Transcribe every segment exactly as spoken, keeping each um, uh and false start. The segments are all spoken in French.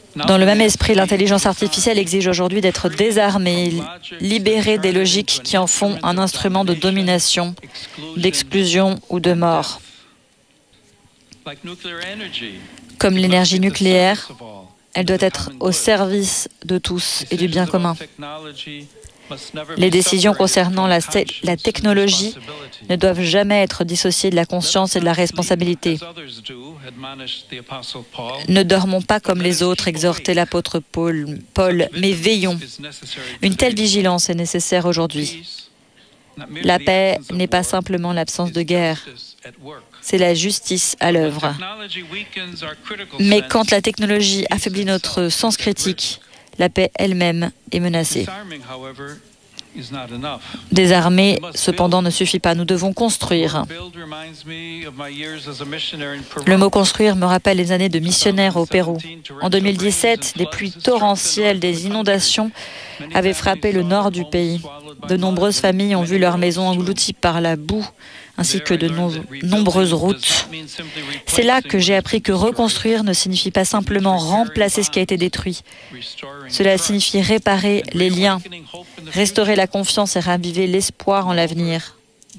Dans le même esprit, l'intelligence artificielle exige aujourd'hui d'être désarmée, libérée des logiques qui en font un instrument de domination, d'exclusion ou de mort. Comme l'énergie nucléaire, elle doit être au service de tous et du bien commun. Les décisions concernant la, la technologie ne doivent jamais être dissociées de la conscience et de la responsabilité. Ne dormons pas comme les autres, exhortait l'apôtre Paul, Paul, mais veillons. Une telle vigilance est nécessaire aujourd'hui. La paix n'est pas simplement l'absence de guerre, c'est la justice à l'œuvre. Mais quand la technologie affaiblit notre sens critique, la paix elle-même est menacée. Désarmer, cependant, ne suffit pas. Nous devons construire. Le mot « construire » me rappelle les années de missionnaire au Pérou. En deux mille dix-sept, des pluies torrentielles, des inondations avaient frappé le nord du pays. De nombreuses familles ont vu leurs maisons englouties par la boue, ainsi que de no- nombreuses routes. C'est là que j'ai appris que reconstruire ne signifie pas simplement remplacer ce qui a été détruit. Cela signifie réparer les liens, restaurer la confiance et raviver l'espoir en l'avenir.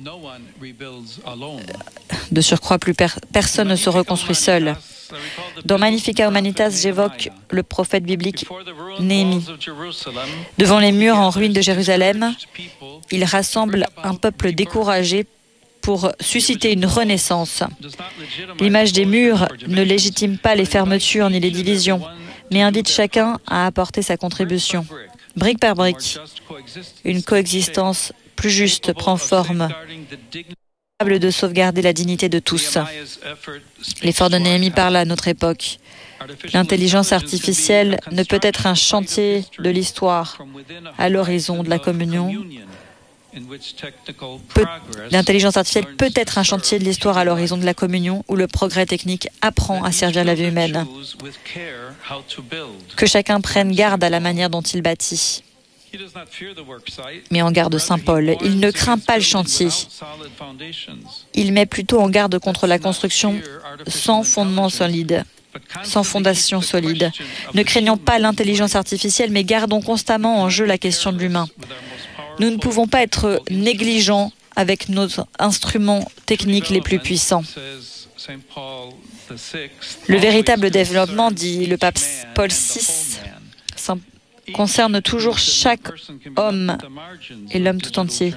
De surcroît, plus per- personne ne se reconstruit seul. Dans Magnificat Humanitas, j'évoque le prophète biblique Néhémie. Devant les murs en ruine de Jérusalem, il rassemble un peuple découragé pour susciter une renaissance. L'image des murs ne légitime pas les fermetures ni les divisions, mais invite chacun à apporter sa contribution. Brique par brique, une coexistence plus juste prend forme, capable de sauvegarder la dignité de tous. L'effort de Néhémie parle à notre époque. L'intelligence artificielle ne peut être un chantier de l'histoire à l'horizon de la communion. Peut, l'intelligence artificielle peut être un chantier de l'histoire à l'horizon de la communion où le progrès technique apprend à servir la vie humaine. Que chacun prenne garde à la manière dont il bâtit. Mais en garde Saint Paul, il ne craint pas le chantier. Il met plutôt en garde contre la construction sans fondement solide, sans fondation solide. Ne craignons pas l'intelligence artificielle, mais gardons constamment en jeu la question de l'humain. Nous ne pouvons pas être négligents avec nos instruments techniques les plus puissants. Le véritable développement, dit le pape Paul six, concerne toujours chaque homme et l'homme tout entier.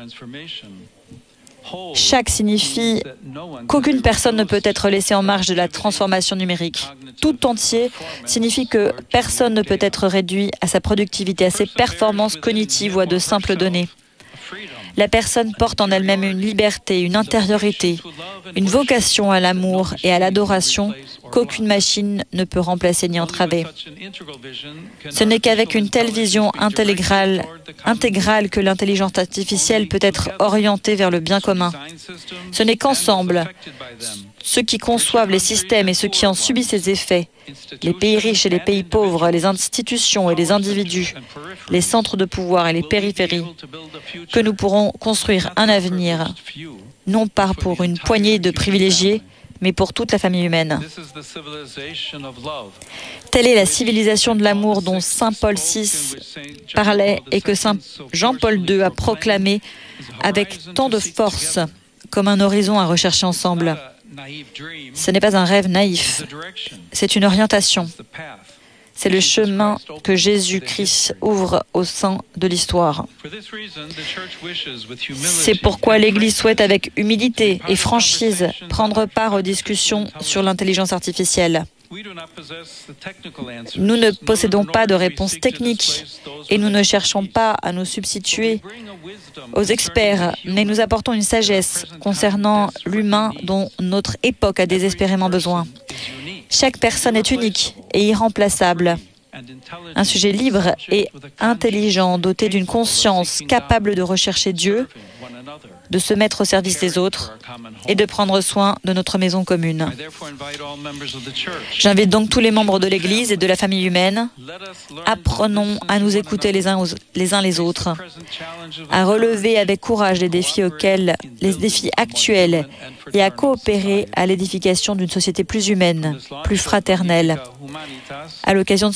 Chaque signifie qu'aucune personne ne peut être laissée en marge de la transformation numérique. Tout entier signifie que personne ne peut être réduit à sa productivité, à ses performances cognitives ou à de simples données. La personne porte en elle-même une liberté, une intériorité, une vocation à l'amour et à l'adoration qu'aucune machine ne peut remplacer ni entraver. Ce n'est qu'avec une telle vision intégrale, intégrale que l'intelligence artificielle peut être orientée vers le bien commun. Ce n'est qu'ensemble, ceux qui conçoivent les systèmes et ceux qui en subissent les effets, les pays riches et les pays pauvres, les institutions et les individus, les centres de pouvoir et les périphéries, que nous pourrons construire un avenir, non pas pour une poignée de privilégiés, mais pour toute la famille humaine. Telle est la civilisation de l'amour dont Saint Paul six parlait et que Saint Jean-Paul deux a proclamé avec tant de force comme un horizon à rechercher ensemble. Ce n'est pas un rêve naïf, c'est une orientation. C'est le chemin que Jésus-Christ ouvre au sein de l'histoire. C'est pourquoi l'Église souhaite avec humilité et franchise prendre part aux discussions sur l'intelligence artificielle. Nous ne possédons pas de réponse technique et nous ne cherchons pas à nous substituer aux experts, mais nous apportons une sagesse concernant l'humain dont notre époque a désespérément besoin. Chaque personne est unique et irremplaçable. Un sujet libre et intelligent, doté d'une conscience capable de rechercher Dieu, de se mettre au service des autres et de prendre soin de notre maison commune. J'invite donc tous les membres de l'Église et de la famille humaine, apprenons à nous écouter les uns, aux, les uns les autres, à relever avec courage les défis auxquels, les défis actuels et à coopérer à l'édification d'une société plus humaine, plus fraternelle. À l'occasion de